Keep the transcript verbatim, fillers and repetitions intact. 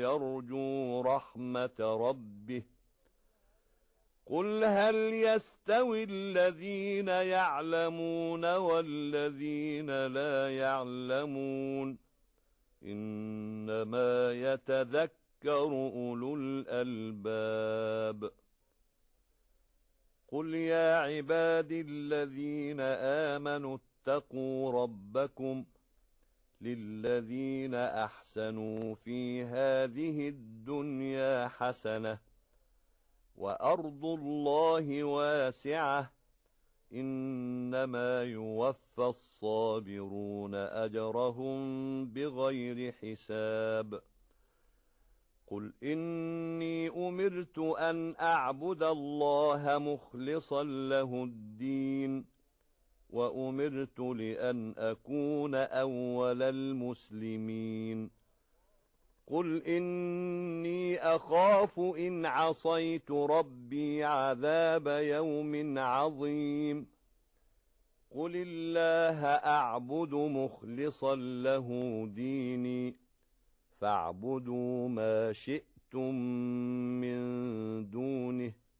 ويرجو رحمة ربه قل هل يستوي الذين يعلمون والذين لا يعلمون إنما يتذكر أولو الألباب قل يا عبادي الذين آمنوا اتقوا ربكم للذين أحسنوا في هذه الدنيا حسنة وأرض الله واسعة إنما يوفى الصابرون أجرهم بغير حساب قل إني أمرت أن أعبد الله مخلصا له الدين وأمرت لأن أكون أول المسلمين قل إني أخاف إن عصيت ربي عذاب يوم عظيم قل الله أعبد مخلصا له ديني فاعبدوا ما شئتم من دونه